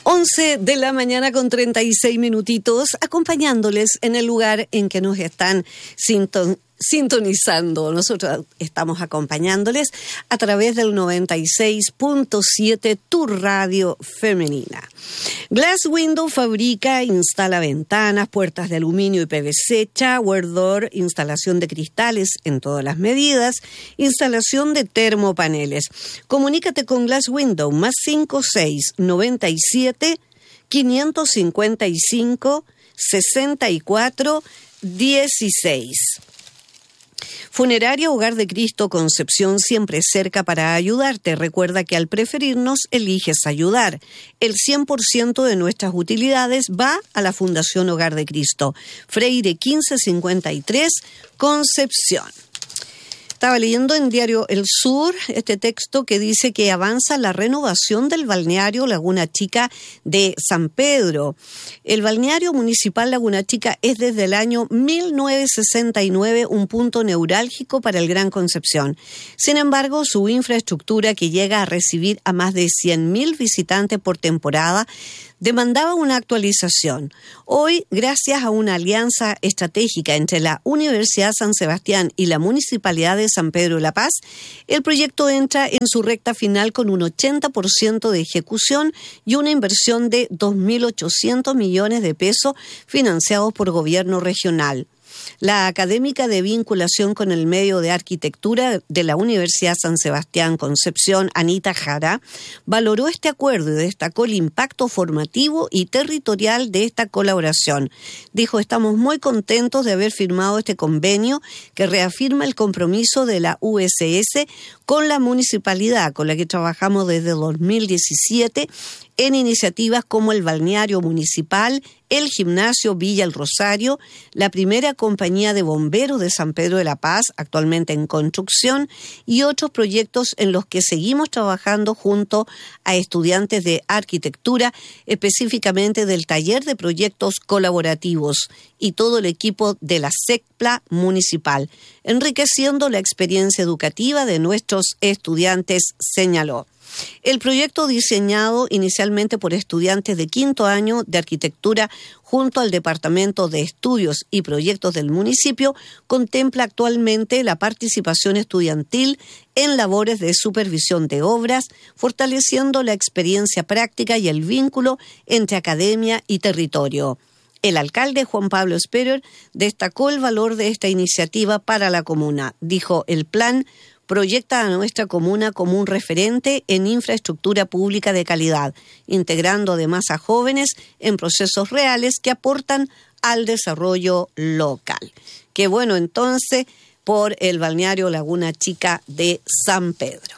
11 de la mañana con 36 minutitos, acompañándoles en el lugar en que nos están sintonizando. Nosotros estamos acompañándoles a través del 96.7, tu radio femenina. Glass Window fabrica, instala ventanas, puertas de aluminio y PVC, shower door, instalación de cristales en todas las medidas, instalación de termopaneles. Comunícate con Glass Window, más 5697 555 64 16. Funeraria Hogar de Cristo Concepción, siempre cerca para ayudarte. Recuerda que al preferirnos, eliges ayudar. El 100% de nuestras utilidades va a la Fundación Hogar de Cristo. Freire 1553, Concepción. Estaba leyendo en Diario El Sur este texto que dice que avanza la renovación del balneario Laguna Chica de San Pedro. El balneario municipal Laguna Chica es desde el año 1969 un punto neurálgico para el Gran Concepción. Sin embargo, su infraestructura, que llega a recibir a más de 100.000 visitantes por temporada, demandaba una actualización. Hoy, gracias a una alianza estratégica entre la Universidad San Sebastián y la Municipalidad de San Pedro de la Paz, el proyecto entra en su recta final con un 80% de ejecución y una inversión de 2.800 millones de pesos financiados por gobierno regional. La académica de vinculación con el medio de arquitectura de la Universidad San Sebastián Concepción, Anita Jara, valoró este acuerdo y destacó el impacto formativo y territorial de esta colaboración. Dijo: estamos muy contentos de haber firmado este convenio que reafirma el compromiso de la USS con la municipalidad, con la que trabajamos desde 2017 en iniciativas como el balneario municipal, el gimnasio Villa El Rosario, la primera compañía de bomberos de San Pedro de la Paz, actualmente en construcción, y otros proyectos en los que seguimos trabajando junto a estudiantes de arquitectura, específicamente del taller de proyectos colaborativos y todo el equipo de la SECPLA municipal, enriqueciendo la experiencia educativa de nuestros estudiantes, señaló. El proyecto, diseñado inicialmente por estudiantes de quinto año de arquitectura junto al Departamento de Estudios y Proyectos del municipio, contempla actualmente la participación estudiantil en labores de supervisión de obras, fortaleciendo la experiencia práctica y el vínculo entre academia y territorio. El alcalde Juan Pablo Sperer destacó el valor de esta iniciativa para la comuna. Dijo: el plan proyecta a nuestra comuna como un referente en infraestructura pública de calidad, integrando además a jóvenes en procesos reales que aportan al desarrollo local. Qué bueno entonces por el balneario Laguna Chica de San Pedro.